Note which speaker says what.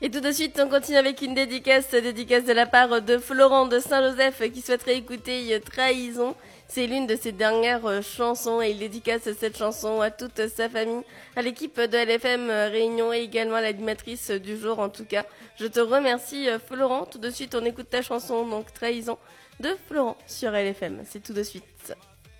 Speaker 1: Et tout de suite, on continue avec une dédicace de la part de Florent de Saint-Joseph qui souhaiterait écouter Trahison. C'est l'une de ses dernières chansons et il dédicace cette chanson à toute sa famille, à l'équipe de LFM Réunion et également à l'animatrice du jour en tout cas. Je te remercie Florent. Tout de suite, on écoute ta chanson, donc Trahison de Florent sur LFM. C'est tout de suite.